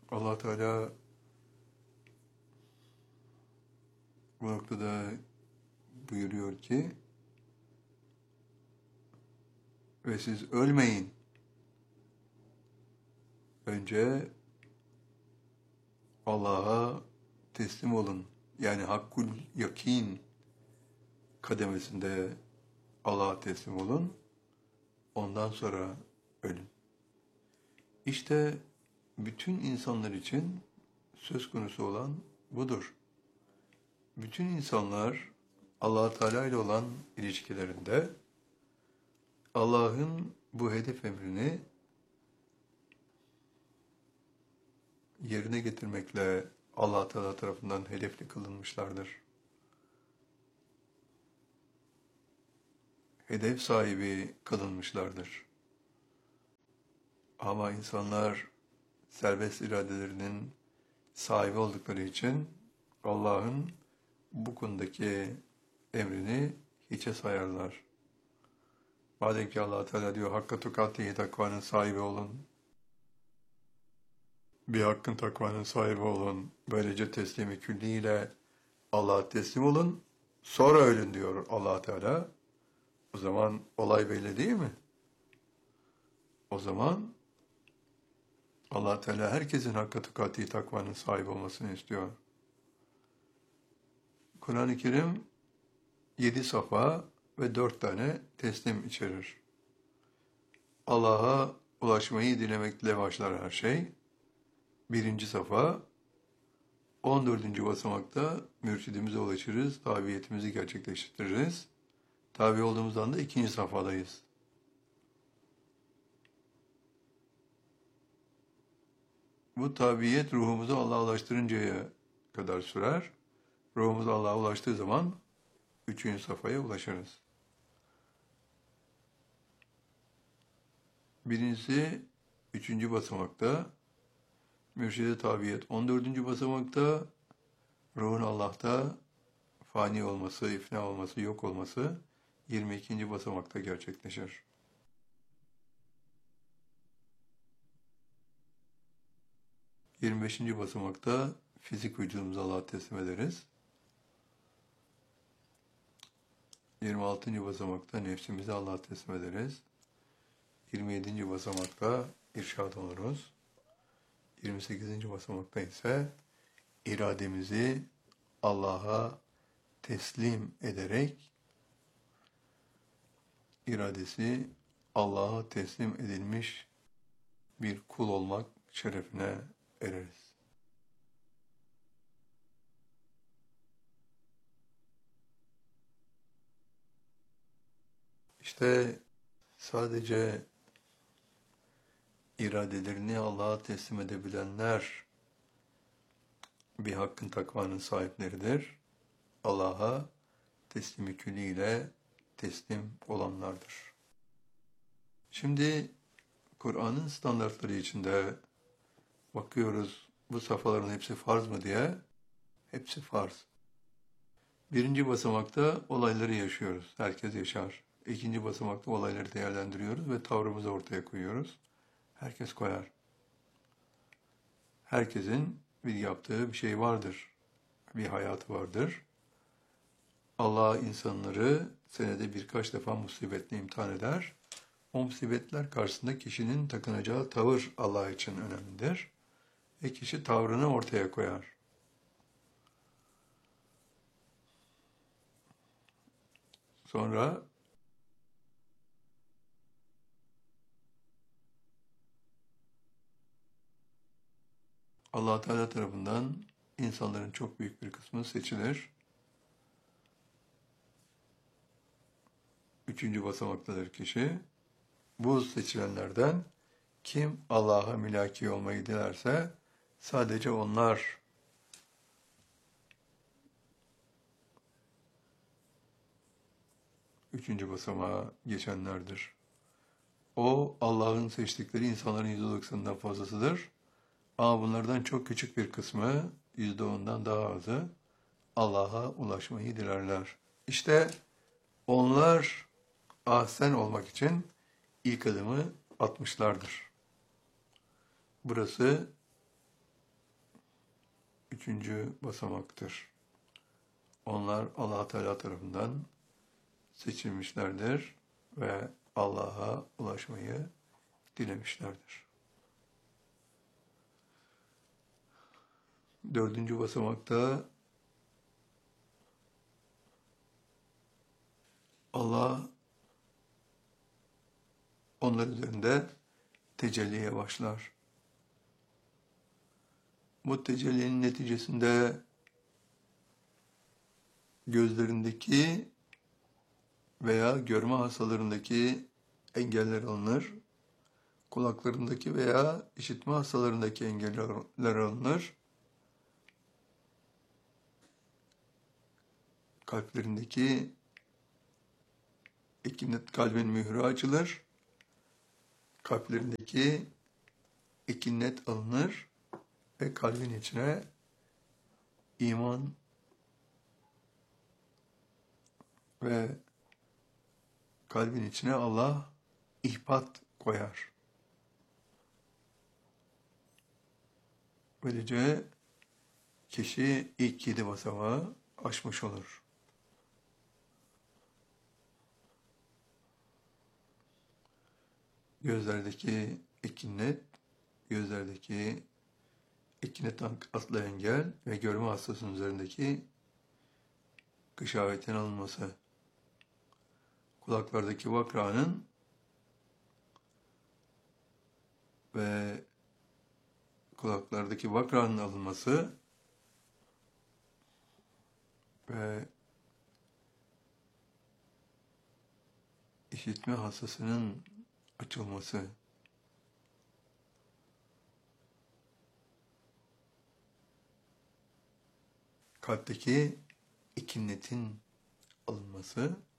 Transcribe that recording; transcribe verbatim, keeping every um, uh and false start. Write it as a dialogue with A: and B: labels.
A: Allah Teala bu noktada buyuruyor ki ve siz ölmeyin. Önce Allah'a teslim olun. Yani hakkul yakin kademesinde Allah'a teslim olun. Ondan sonra ölün. İşte bütün insanlar için söz konusu olan budur. Bütün insanlar Allah Teala ile olan ilişkilerinde Allah'ın bu hedef emrini yerine getirmekle Allah Teala tarafından hedefli kılınmışlardır. Hedef sahibi kılınmışlardır. Ama insanlar serbest iradelerinin sahibi oldukları için Allah'ın bu konudaki emrini hiçe sayarlar. Madem ki Allah Teala diyor hakka tukatihi takvanın sahibi olun. Bir hakkın takvanın sahibi olun. Böylece teslimi külliyle Allah'a teslim olun. Sonra ölün diyor Allah Teala. O zaman olay belli değil mi? O zaman Allah Teala herkesin hakka tukatihi takvanın sahibi olmasını istiyor. Kur'an-ı Kerim yedi safa ve dört tane teslim içerir. Allah'a ulaşmayı dilemekle başlar her şey. Birinci safa, on dördüncü basamakta mürşidimize ulaşırız, tabiyetimizi gerçekleştiririz. Tabi olduğumuz anda ikinci safhadayız. Bu tabiyet ruhumuzu Allah'a ulaştırıncaya kadar sürer. Ruhumuz Allah'a ulaştığı zaman üçüncü safhaya ulaşırız. Birincisi üçüncü basamakta, mürşide tabiyet on dördüncü basamakta, ruhun Allah'ta fani olması, ifna olması, yok olması yirmi ikinci basamakta gerçekleşir. yirmi beşinci basamakta fizik vücudumuzu Allah'a teslim ederiz. yirmi altıncı basamakta nefsimizi Allah'a teslim ederiz. yirmi yedinci basamakta irşad oluruz. yirmi sekizinci basamakta ise irademizi Allah'a teslim ederek iradesi Allah'a teslim edilmiş bir kul olmak şerefine ereriz. İşte sadece iradelerini Allah'a teslim edebilenler bir hakkın takvanın sahipleridir. Allah'a teslimi külliyle teslim olanlardır. Şimdi Kur'an'ın standartları içinde bakıyoruz bu safhaların hepsi farz mı diye. Hepsi farz. Birinci basamakta olayları yaşıyoruz. Herkes yaşar. İkinci basamakta olayları değerlendiriyoruz ve tavrımızı ortaya koyuyoruz. Herkes koyar. Herkesin bir yaptığı bir şey vardır. Bir hayatı vardır. Allah insanları senede birkaç defa musibetle imtihan eder. O musibetler karşısında kişinin takınacağı tavır Allah için önemlidir. Ve kişi tavrını ortaya koyar. Sonra Allah Teala tarafından insanların çok büyük bir kısmı seçilir. Üçüncü basamaktadır kişi. Bu seçilenlerden kim Allah'a mülaki olmayı dilerse sadece onlar üçüncü basamağa geçenlerdir. O Allah'ın seçtikleri insanların yüzde doksanından fazlasıdır. Ama bunlardan çok küçük bir kısmı, yüzde ondan daha azı Allah'a ulaşmayı dilerler. İşte onlar ahsen olmak için ilk adımı atmışlardır. Burası üçüncü basamaktır. Onlar Allah Teala tarafından seçilmişlerdir ve Allah'a ulaşmayı dilemişlerdir. Dördüncü basamakta Allah onlar üzerinde tecelliye başlar. Bu tecellinin neticesinde gözlerindeki veya görme hastalarındaki engeller alınır, kulaklarındaki veya işitme hastalarındaki engeller alınır, kalplerindeki ikinet kalbin mührü açılır, kalplerindeki ikinet alınır ve kalbin içine iman ve kalbin içine Allah ihbat koyar. Böylece kişi ilk yedi basamağı aşmış olur. Gözlerdeki ikinnet, gözlerdeki ikinet aslı engel ve görme hastasının üzerindeki gışavetin alınması, kulaklardaki vakranın ve kulaklardaki vakranın alınması ve işitme hassasının açılması, kalpteki ikinnetin alınması